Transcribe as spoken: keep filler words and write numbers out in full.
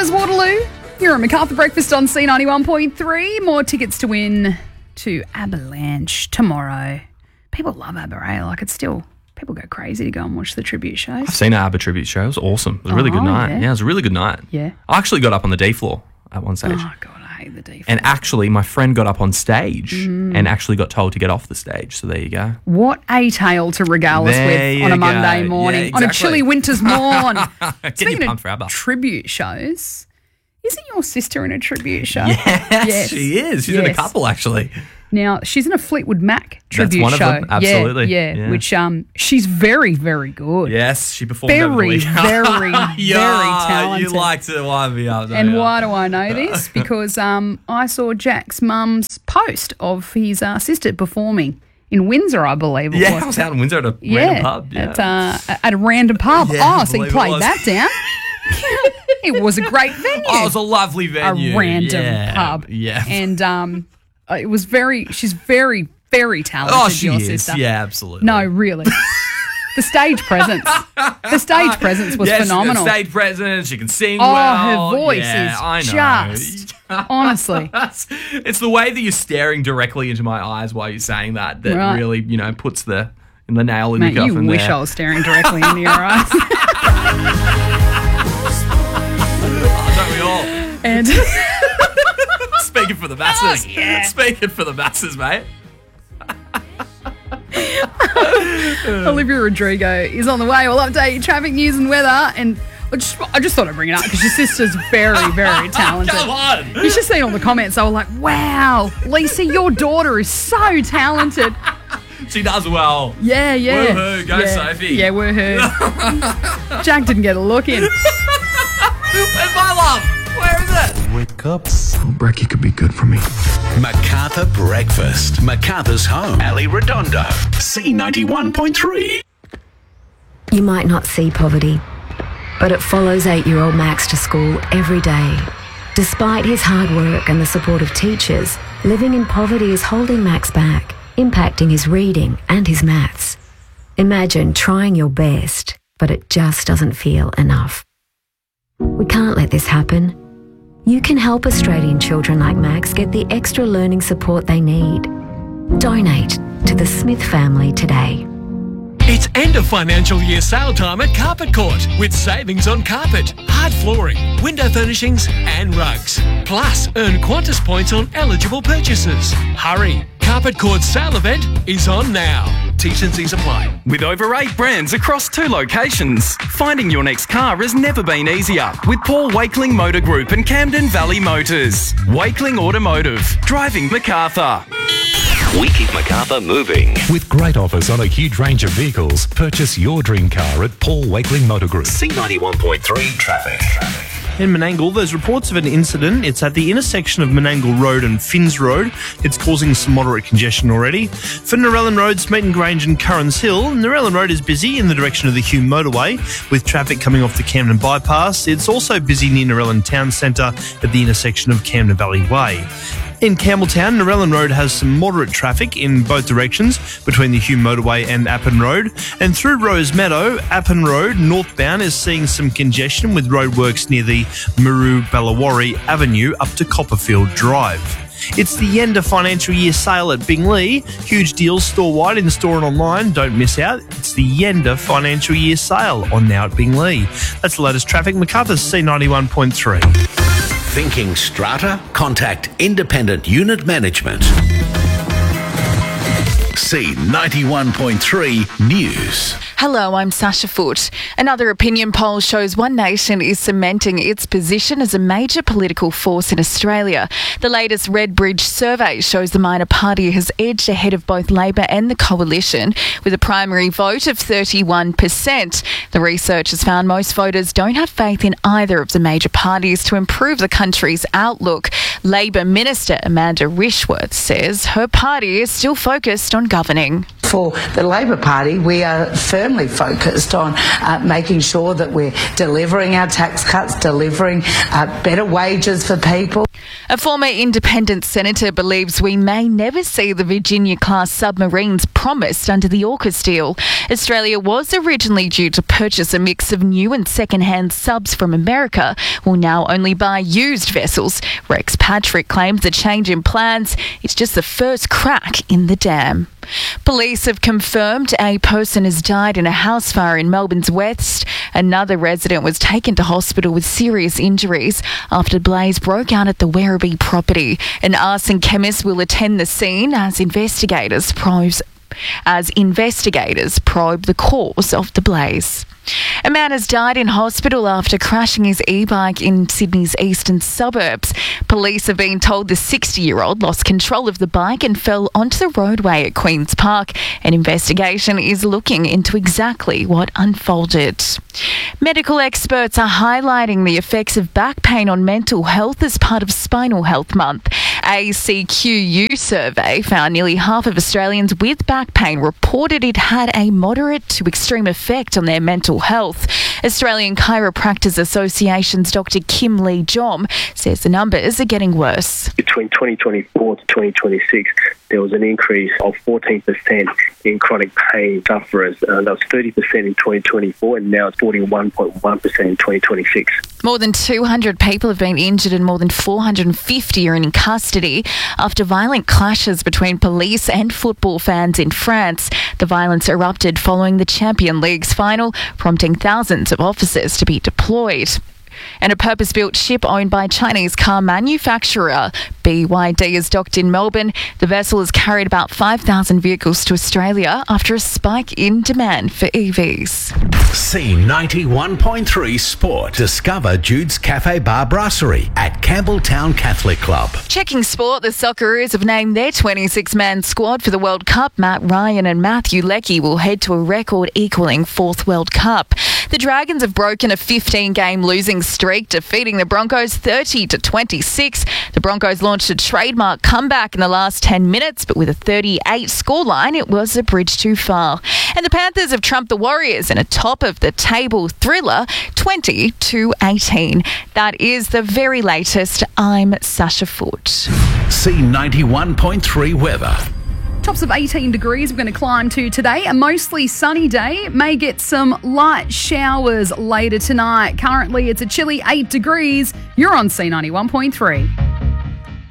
Macarthur's Waterloo. You're at Macarthur Breakfast on C ninety-one point three. More tickets to win to Avalanche tomorrow. People love ABBA, eh? Like, it's still... People go crazy to go and watch the tribute shows. I've seen an ABBA tribute show. It was awesome. It was a really Oh, good night. yeah. Yeah, it was a really good night. Yeah. I actually got up on the D floor at one stage. Oh, God, I hate the D. And actually, my friend got up on stage and actually got told to get off the stage. So there you go. What a tale to regale us There with you on a go. Monday morning, Yeah, on a exactly. chilly winter's morn. Getting you pumped for ABBA. Tribute shows, isn't your sister in a tribute show? Yes, she is. She's in a Yes. couple, actually. Now, she's in a Fleetwood Mac tribute one of show. them, absolutely. Yeah, yeah, Yeah. which um, she's very, very good. Yes, she performed over the Very, weekend. very, very Yeah, talented. You like to wind me up, don't And you? why do I know this? Because um, I saw Jack's mum's post of his uh, sister performing in Windsor, I believe it Yeah, was. I was out in Windsor at a Yeah, random pub. Yeah. At, uh, at a random pub. Yeah, oh, I so you believe it played was. that down. It was a great venue. Oh, it was a lovely venue. A random Yeah, pub. Yeah. And um, it was very, she's very, very talented, oh, she your is. sister. Yeah, absolutely. No, really. The stage presence. The stage presence was yes, phenomenal. Stage presence. She can sing Oh, well. her voice yeah, is I know. just, honestly. It's the way that you're staring directly into my eyes while you're saying that that Right. really, you know, puts the the nail in Mate, the you coffin wish there. I was staring directly into your eyes. Oh, don't we all? And Speaking for the masses. Oh, yeah. Speaking for the masses, mate. Olivia Rodrigo is on the way. We'll update you traffic news and weather. And I just, I just thought I'd bring it up because your sister's very, very talented. Come on. You should see all the comments. I was like, wow, Lisa, your daughter is so talented. She does well. Yeah, yeah. Woohoo, go yeah. Sophie. Yeah, woohoo. Jack didn't get a look in. Where's my love? Where is it? Wake up. Brekkie could be good for me. Macarthur Breakfast. Macarthur's home. Ali Redondo. C ninety-one point three. You might not see poverty, but it follows eight-year-old Max to school every day. Despite his hard work and the support of teachers, living in poverty is holding Max back, impacting his reading and his maths. Imagine trying your best, but it just doesn't feel enough. We can't let this happen. You can help Australian children like Max get the extra learning support they need. Donate to the Smith family today. It's end of financial year sale time at Carpet Court with savings on carpet, hard flooring, window furnishings and rugs. Plus, earn Qantas points on eligible purchases. Hurry! Carpet Court's sale event is on now. T's and C's apply. With over eight brands across two locations, finding your next car has never been easier with Paul Wakeling Motor Group and Camden Valley Motors. Wakeling Automotive, driving Macarthur. We keep Macarthur moving. With great offers on a huge range of vehicles, purchase your dream car at Paul Wakeling Motor Group. C ninety-one point three traffic. In Menangle, there's reports of an incident. It's at the intersection of Menangle Road and Finns Road. It's causing some moderate congestion already. For Narellan Road, Smeaton Grange and Currans Hill, Narellan Road is busy in the direction of the Hume Motorway, with traffic coming off the Camden Bypass. It's also busy near Narellan Town Centre at the intersection of Camden Valley Way. In Campbelltown, Narellan Road has some moderate traffic in both directions between the Hume Motorway and Appin Road. And through Rose Meadow, Appin Road northbound is seeing some congestion with roadworks near the Muru Ballawari Avenue up to Copperfield Drive. It's the end of financial year sale at Bingley. Huge deals store-wide, in-store and online. Don't miss out. It's the end of financial year sale on Now at Bingley. That's the latest traffic. Macarthur's C ninety-one point three. Thinking strata? Contact Independent Unit Management. C ninety-one point three News. Hello, I'm Sasha Foote. Another opinion poll shows One Nation is cementing its position as a major political force in Australia. The latest Redbridge survey shows the minor party has edged ahead of both Labor and the Coalition with a primary vote of thirty-one percent. The research has found most voters don't have faith in either of the major parties to improve the country's outlook. Labor Minister Amanda Rishworth says her party is still focused on governing. For the Labor Party, we are firmly focused on uh, making sure that we're delivering our tax cuts, delivering uh, better wages for people. A former independent senator believes we may never see the Virginia-class submarines promised under the AUKUS deal. Australia was originally due to purchase a mix of new and second-hand subs from America, will now only buy used vessels. Rex Patrick claims the change in plans is just the first crack in the dam. Police have confirmed a person has died in a house fire in Melbourne's West. Another resident was taken to hospital with serious injuries after blaze broke out at the Werribee property. An arson chemist will attend the scene as investigators probe, as investigators probe the cause of the blaze. A man has died in hospital after crashing his e-bike in Sydney's eastern suburbs. Police have been told the sixty-year-old lost control of the bike and fell onto the roadway at Queen's Park. An investigation is looking into exactly what unfolded. Medical experts are highlighting the effects of back pain on mental health as part of Spinal Health Month. A C Q U survey found nearly half of Australians with back pain reported it had a moderate to extreme effect on their mental health. Australian Chiropractors Association's Doctor Kim Lee Jom says the numbers are getting worse. Between twenty twenty-four to twenty twenty-six, there was an increase of fourteen percent in chronic pain sufferers. Uh, that was thirty percent in twenty twenty-four, and now it's forty-one point one percent in twenty twenty-six. More than two hundred people have been injured and more than four hundred fifty are in custody after violent clashes between police and football fans in France. The violence erupted following the Champions League's final, prompting thousands of officers to be deployed. And a purpose-built ship owned by Chinese car manufacturer B Y D is docked in Melbourne. The vessel has carried about five thousand vehicles to Australia after a spike in demand for E Vs. C ninety-one point three Sport. Discover Jude's Cafe Bar Brasserie at Campbelltown Catholic Club. Checking sport, the Socceroos have named their twenty-six man squad for the World Cup. Matt Ryan and Matthew Leckie will head to a record-equalling fourth World Cup. The Dragons have broken a fifteen game losing streak, defeating the Broncos thirty to twenty-six. The Broncos launched a trademark comeback in the last ten minutes, but with a thirty-eight scoreline, it was a bridge too far. And the Panthers have trumped the Warriors in a top-of-the-table thriller, twenty to eighteen. That is the very latest. I'm Sasha Foote. C ninety-one point three weather. Tops of eighteen degrees we're going to climb to today. A mostly sunny day. May get some light showers later tonight. Currently it's a chilly eight degrees. You're on C ninety-one point three.